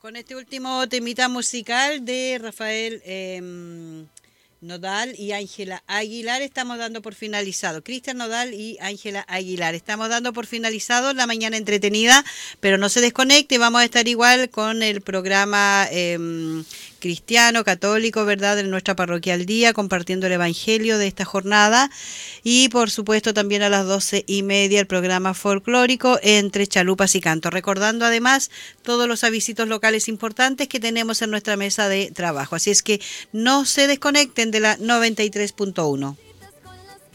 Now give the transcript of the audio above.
Con este último temita musical de Rafael Nodal y Ángela Aguilar estamos dando por finalizado. Cristian Nodal y Ángela Aguilar. Estamos dando por finalizado la mañana entretenida, pero no se desconecte, vamos a estar igual con el programa cristiano, católico, ¿verdad? De nuestra parroquia al día, compartiendo el evangelio de esta jornada. Y por supuesto también a las 12:30 el programa folclórico entre chalupas y cantos. Recordando además todos los avisitos locales importantes que tenemos en nuestra mesa de trabajo. Así es que no se desconecten de la 93.1.